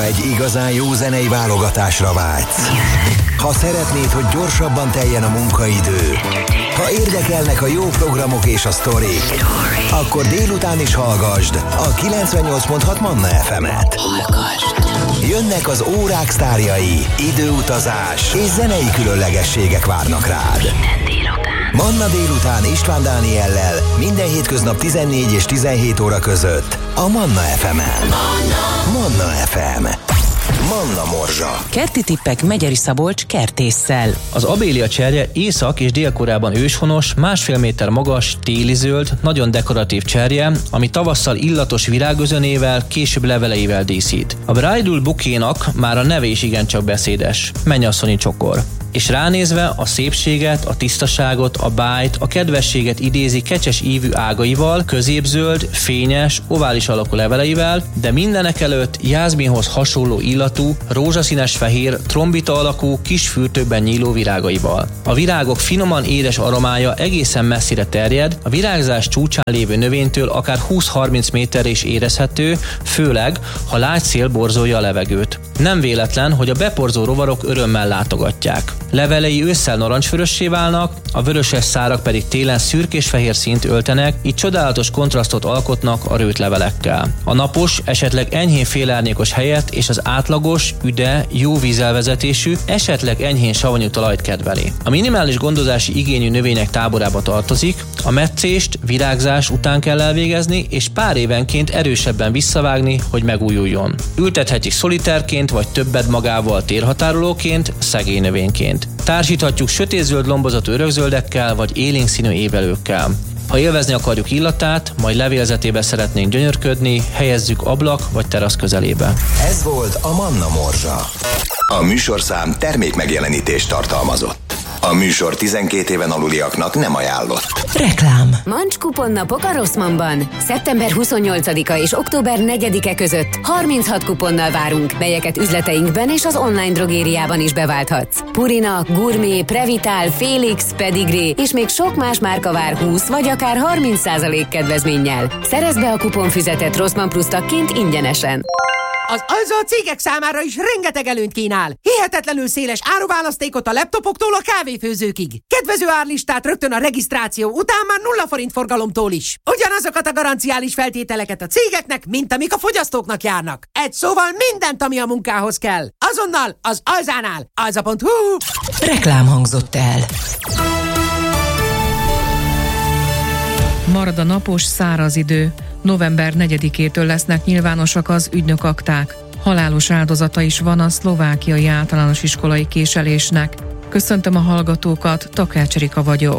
egy igazán jó zenei válogatásra vágysz, ha szeretnéd, hogy gyorsabban teljen a munkaidő, ha érdekelnek a jó programok és a sztorik, akkor délután is hallgasd a 98.6 Manna FM-et. Jönnek az órák sztárjai, időutazás és zenei különlegességek várnak rád. Manna délután István Dániellel minden hétköznap 14 és 17 óra között a Manna FM-en. Manna FM. Manna Morzsa. Kerti tippek Megyeri Szabolcs kertésszel. Az abélia cserje Észak- és Dél-Koreában őshonos, 1,5 méter magas, téli zöld, nagyon dekoratív cserje, ami tavasszal illatos virágözönével, később leveleivel díszít. A bridal bukénak már a neve is igencsak beszédes. Mennyasszonyi csokor. És ránézve a szépséget, a tisztaságot, a bájt, a kedvességet idézi kecses ívű ágaival, középzöld, fényes, ovális alakú leveleivel, de mindenek előtt jászminhoz hasonló illatú, rózsaszínes fehér, trombita alakú, kis fürtökben nyíló virágaival. A virágok finoman édes aromája egészen messzire terjed, a virágzás csúcsán lévő növénytől akár 20-30 méterre is érezhető, főleg, ha lágy szél borzolja a levegőt. Nem véletlen, hogy a beporzó rovarok örömmel látogatják. Levelei ősszel narancsvörössé válnak, a vöröses szárak pedig télen szürkés-fehér színt öltenek, így csodálatos kontrasztot alkotnak a rőt levelekkel. A napos, esetleg enyhén félárnyékos helyet és az átlagos, üde, jó vízelvezetésű, esetleg enyhén savanyú talajt kedveli. A minimális gondozási igényű növények táborába tartozik, a metszést virágzás után kell elvégezni, és pár évenként erősebben visszavágni, hogy megújuljon. Ültethetjük szolitárként, vagy többet magával térhatárolóként, szegély növényként. Társíthatjuk sötétzöld lombozatú örökzöldekkel, vagy élénk színű évelőkkel. Ha élvezni akarjuk illatát, majd levélzetébe szeretnénk gyönyörködni, helyezzük ablak vagy terasz közelébe. Ez volt a Manna Morzsa. A műsorszám termékmegjelenítést tartalmazott. A műsor 12 éven aluliaknak nem ajánlott. Reklám. Mancs kuponnapok a Rossmannban. Szeptember 28-a és október 4-e között 36 kuponnal várunk, melyeket üzleteinkben és az online drogériában is beválthatsz. Purina, Gourmet, Previtál, Felix, Pedigree és még sok más márka vár 20 vagy akár 30% kedvezménnyel. Szerezd be a kuponfüzetet Rossmann Plus tagként ingyenesen. Az Alza a cégek számára is rengeteg előnyt kínál. Hihetetlenül széles áruválasztékot a laptopoktól a kávéfőzőkig. Kedvező árlistát rögtön a regisztráció után már 0 forint forgalomtól is. Ugyanazokat a garanciális feltételeket a cégeknek, mint amik a fogyasztóknak járnak. Egy szóval mindent, ami a munkához kell. Azonnal az Alzánál. Alza.hu. Reklám hangzott el. Marad a napos, száraz idő. November 4-től lesznek nyilvánosak az ügynökakták. Halálos áldozata is van a szlovákiai általános iskolai késelésnek. Köszöntöm a hallgatókat, Takács Erika vagyok.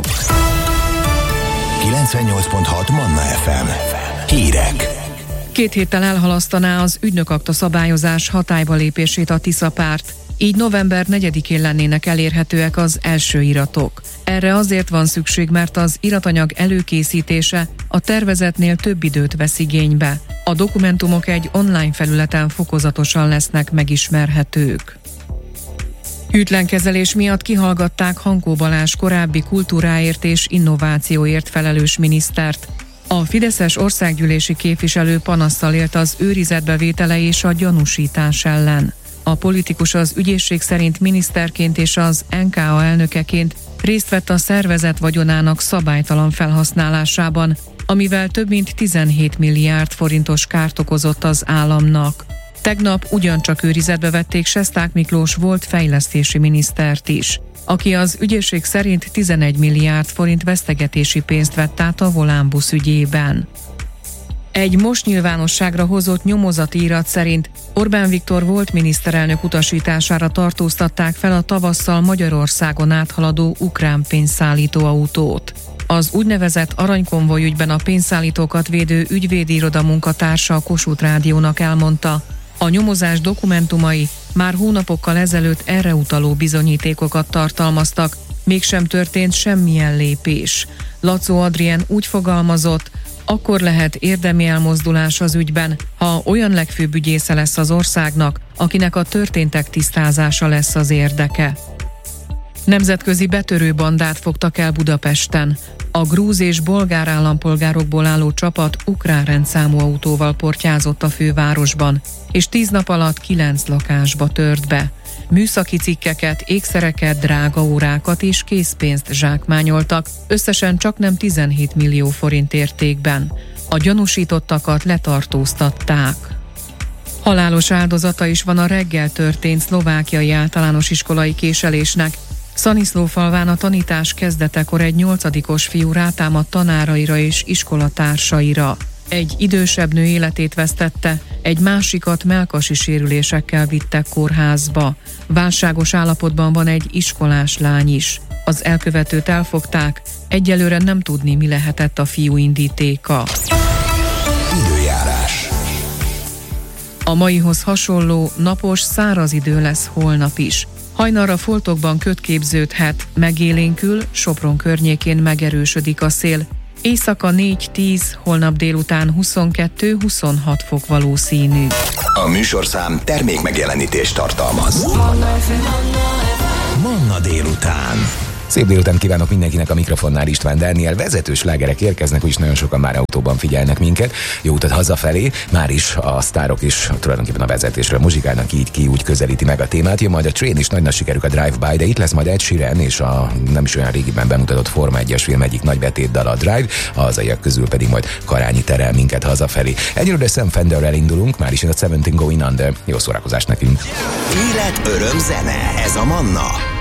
98.6 Manna FM. Hírek. 2 héttel elhalasztaná az ügynökakta szabályozás hatályba lépését a Tisza-párt. Így november 4-én lennének elérhetőek az első iratok. Erre azért van szükség, mert az iratanyag előkészítése a tervezetnél több időt vesz igénybe. A dokumentumok egy online felületen fokozatosan lesznek megismerhetők. Hűtlen kezelés miatt kihallgatták Hankó Balázs korábbi kultúráért és innovációért felelős minisztert. A fideszes országgyűlési képviselő panasszal élt az őrizetbevétele és a gyanúsítás ellen. A politikus az ügyészség szerint miniszterként és az NKA elnökeként részt vett a szervezet vagyonának szabálytalan felhasználásában, amivel több mint 17 milliárd forintos kárt okozott az államnak. Tegnap ugyancsak őrizetbe vették Sesták Miklós volt fejlesztési minisztert is, aki az ügyészség szerint 11 milliárd forint vesztegetési pénzt vett át a Volánbusz ügyében. Egy most nyilvánosságra hozott nyomozati irat szerint Orbán Viktor volt miniszterelnök utasítására tartóztatták fel a tavasszal Magyarországon áthaladó ukrán pénzszállító autót. Az úgynevezett aranykonvoj ügyben a pénzszállítókat védő ügyvédi iroda munkatársa a Kossuth Rádiónak elmondta, a nyomozás dokumentumai már hónapokkal ezelőtt erre utaló bizonyítékokat tartalmaztak, mégsem történt semmilyen lépés. Lacó Adrien úgy fogalmazott, akkor lehet érdemi elmozdulás az ügyben, ha olyan legfőbb ügyésze lesz az országnak, akinek a történtek tisztázása lesz az érdeke. Nemzetközi betörő bandát fogtak el Budapesten. A grúz és bolgár állampolgárokból álló csapat ukrán rendszámú autóval portyázott a fővárosban, és 10 nap alatt 9 lakásba tört be. Műszaki cikkeket, ékszereket, drága órákat és készpénzt zsákmányoltak, összesen csaknem 17 millió forint értékben. A gyanúsítottakat letartóztatták. Halálos áldozata is van a reggel történt szlovákiai általános iskolai késelésnek. Szaniszlófalván a tanítás kezdetekor egy 8-os fiú rátámadt tanáraira és iskolatársaira. Egy idősebb nő életét vesztette, egy másikat mellkasi sérülésekkel vittek kórházba. Válságos állapotban van egy iskolás lány is. Az elkövetőt elfogták, egyelőre nem tudni, mi lehetett a fiú indítéka. Időjárás. A maihoz hasonló, napos, száraz idő lesz holnap is. Hajnalra foltokban köd képződhet, megélénkül, Sopron környékén megerősödik a szél. Éjszaka 4-10, holnap délután 22-26 fok valószínű. A műsorszám termék megjelenítést tartalmaz. Manna délután. Szép délután kívánok mindenkinek, a mikrofonnál István Dániel. Vezető slágerek érkeznek, úgyis nagyon sokan már autóban figyelnek minket. Jó utat hazafelé, már is a sztárok is tulajdonképpen a vezetésről muzsikálnak, így ki úgy közelíti meg a témát. Jön majd a Train is, nagy sikerük a Drive By, de itt lesz majd Ed Sheeran és a nem is olyan régiben bemutatott Forma 1-es film egyik nagy betétdal, a Drive, a hazaiak közül pedig majd Karányi terel minket hazafelé. Egyelőre Sam Fenderrel indulunk, már is jön a 17 Going Under. Jó szórakozást nekünk! Élet, öröm, zene, ez a Manna.